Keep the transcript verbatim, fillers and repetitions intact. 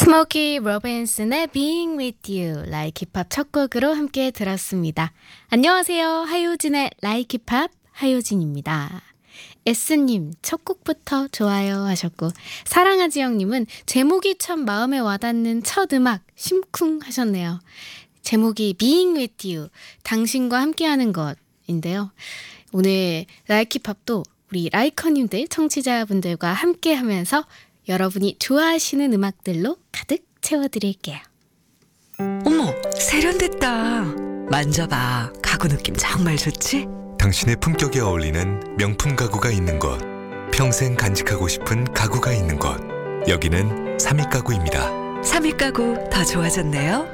스모키 로빈슨의 Being With You, Like 힙합 첫 곡으로 함께 들었습니다. 안녕하세요. 하효진의 Like 힙합 하효진입니다. S님, 첫 곡부터 좋아요 하셨고, 사랑하지 형님은 제목이 참 마음에 와닿는 첫 음악 심쿵 하셨네요. 제목이 Being With You, 당신과 함께하는 것인데요. 오늘 Like 힙합도 우리 라이커님들 청취자분들과 함께하면서 여러분이 좋아하시는 음악들로 가득 채워드릴게요. 어머, 세련됐다. 만져봐. 가구 느낌 정말 좋지? 당신의 품격에 어울리는 명품 가구가 있는 곳, 평생 간직하고 싶은 가구가 있는 곳, 여기는 삼익 가구입니다. 삼익 가구 더 좋아졌네요.